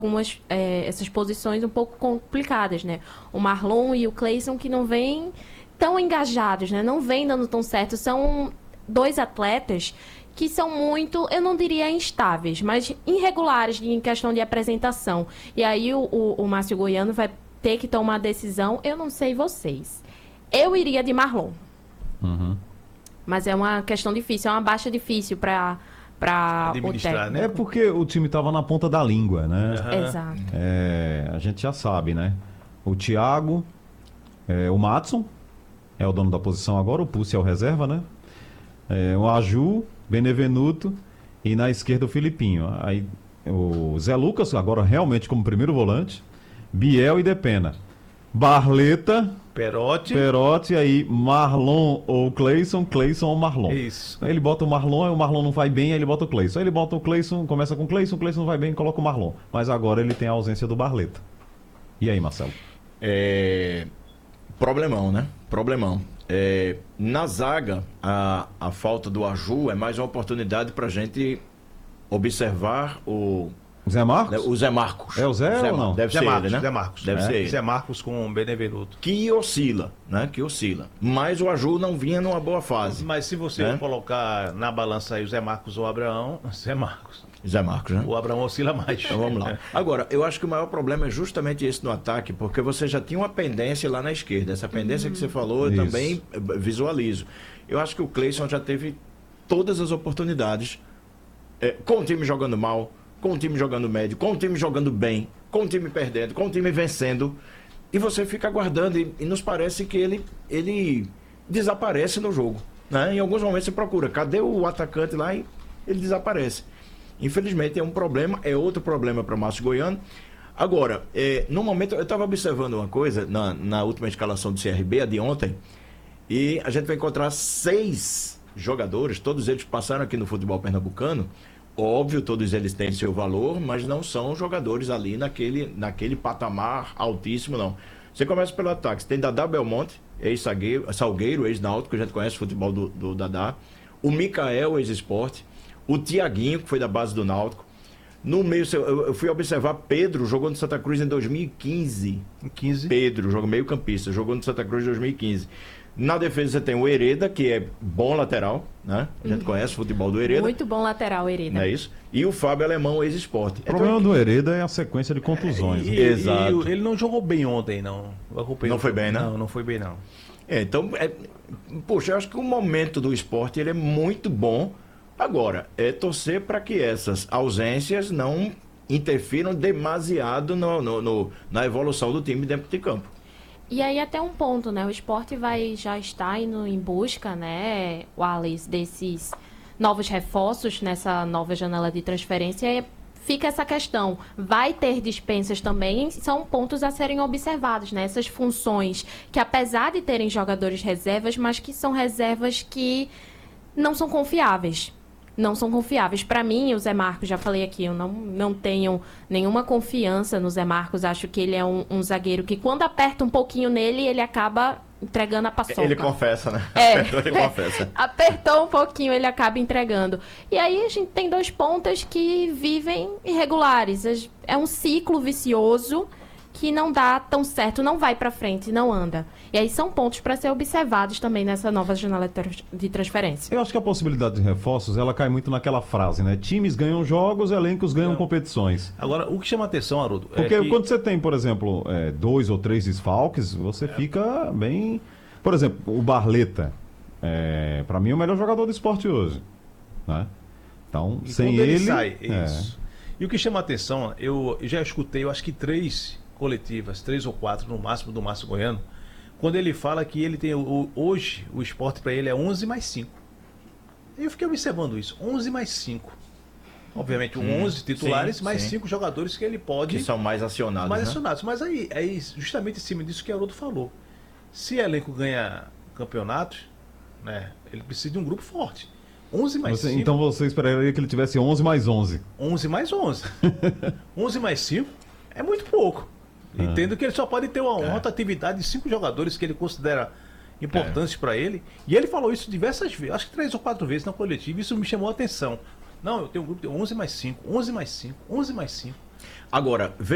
algumas essas posições um pouco complicadas, né? O Marlon e o Cleison que não vêm tão engajados, né? Não vêm dando tão certo. São dois atletas que são muito, eu não diria instáveis, mas irregulares em questão de apresentação. E aí o Márcio Goiano vai ter que tomar a decisão. Eu não sei vocês. Eu iria de Marlon. Uhum. Mas é uma questão difícil, é uma baixa difícil para o técnico. Né? É porque o time estava na ponta da língua, né? Exato. A gente já sabe, né? O Thiago, o Madson é o dono da posição agora, o Pussi é o reserva, né? O Aju, Benevenuto e na esquerda o Filipinho. Aí o Zé Lucas, agora realmente como primeiro volante, Biel e Depena. Barleta, Perotti, aí Marlon ou Cleison ou Marlon. Isso. Aí ele bota o Marlon, aí o Marlon não vai bem, aí ele bota o Cleison. Aí ele bota o Cleison, começa com o Cleison não vai bem, coloca o Marlon. Mas agora ele tem a ausência do Barleta. E aí, Marcelo? Problemão, né? Problemão. Na zaga, a falta do Aju é mais uma oportunidade pra gente observar o Zé Marcos? O Zé Marcos. É o Zé ou não? Deve Zé ser Marcos, ele, né? Zé Marcos. Deve ser ele. Zé Marcos com o Benevenuto. Que oscila, né? Que oscila. Mas o Aju não vinha numa boa fase. Mas se você colocar na balança aí o Zé Marcos ou o Abraão, Zé Marcos. Zé Marcos, né? O Abraão oscila mais. Então vamos lá. Agora, eu acho que o maior problema é justamente esse no ataque, porque você já tinha uma pendência lá na esquerda. Essa pendência que você falou, eu também visualizo. Eu acho que o Cleison já teve todas as oportunidades, com o time jogando mal, com o time jogando médio, com o time jogando bem, com o time perdendo, com o time vencendo. E você fica aguardando e nos parece que ele desaparece no jogo, né? Em alguns momentos você procura, cadê o atacante lá e ele desaparece. Infelizmente é um problema, é outro problema para o Márcio Goiano. Agora, no momento, eu estava observando uma coisa na última escalação do CRB, a de ontem, e a gente vai encontrar 6 jogadores, todos eles passaram aqui no futebol pernambucano. Óbvio, todos eles têm seu valor, mas não são jogadores ali naquele patamar altíssimo, não. Você começa pelo ataque, você tem Dadá Belmonte, ex-Salgueiro, ex-Náutico, que a gente conhece o futebol do Dadá. O Micael, ex-Sport. O Tiaguinho, que foi da base do Náutico. No meio, eu fui observar Pedro, jogou no Santa Cruz em 2015. Pedro, jogou meio campista, jogou no Santa Cruz em 2015. Na defesa você tem o Hereda, que é bom lateral, né? A gente conhece o futebol do Hereda. Muito bom lateral, Hereda. Não é isso? E o Fábio Alemão, ex-Esporte. O problema do Hereda é a sequência de contusões. Exato. Ele não jogou bem ontem, não. Não foi bem, né? Não foi bem, não. Então, poxa, eu acho que o momento do esporte ele é muito bom. Agora, torcer para que essas ausências não interfiram demasiado na evolução do time dentro de campo. E aí até um ponto, né? O esporte já está indo em busca, né, Wallace, desses novos reforços nessa nova janela de transferência. E fica essa questão. Vai ter dispensas também, são pontos a serem observados, né? Essas funções que, apesar de terem jogadores reservas, mas que são reservas que não são confiáveis. Não são confiáveis. Para mim, o Zé Marcos, já falei aqui, eu não tenho nenhuma confiança no Zé Marcos. Acho que ele é um zagueiro que, quando aperta um pouquinho nele, ele acaba entregando a paçoca. Ele confessa, né? Ele confessa. Apertou um pouquinho, ele acaba entregando. E aí a gente tem 2 pontas que vivem irregulares. É um ciclo vicioso que não dá tão certo, não vai para frente, não anda. E aí são pontos para ser observados também nessa nova janela de transferência. Eu acho que a possibilidade de reforços, ela cai muito naquela frase, né? Times ganham jogos, elencos ganham competições. Agora, o que chama atenção, Haroldo, porque quando você tem, por exemplo, 2 ou 3 desfalques, você fica bem... Por exemplo, o Barleta, para mim é o melhor jogador do esporte hoje, né? Então, e sem ele ele... sai, isso. E o que chama atenção, eu já escutei, eu acho que 3 coletivas, 3 ou 4 no máximo do Márcio Goiano, quando ele fala que ele tem hoje o esporte para ele é 11 mais 5. Eu fiquei observando isso, 11 mais 5. Obviamente 11 titulares mais 5 jogadores que ele pode... Que são mais acionados, Mas aí justamente em cima disso que o Haroldo falou. Se o elenco ganha campeonatos, né, ele precisa de um grupo forte. 11 mais 5. Então você esperaria que ele tivesse 11 mais 11. 11 mais 11. 11 mais 5 é muito pouco. Entendo que ele só pode ter uma rotatividade de 5 jogadores que ele considera importantes para ele. E ele falou isso diversas vezes, acho que 3 ou 4 vezes na coletiva. Isso me chamou a atenção. Não, eu tenho um grupo de 11 mais 5, 11 mais 5, 11 mais 5. Agora,